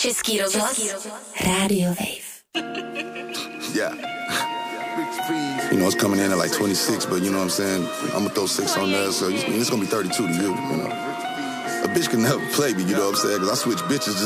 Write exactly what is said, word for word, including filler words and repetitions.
Český rozhlas. Radio Wave. Yeah. You know, it's coming in at like twenty-six, but you know what I'm saying? I'm gonna throw six on there, so it's gonna be thirty-two to you, you know. A bitch can never play me, you know what I'm saying? Because I switch bitches just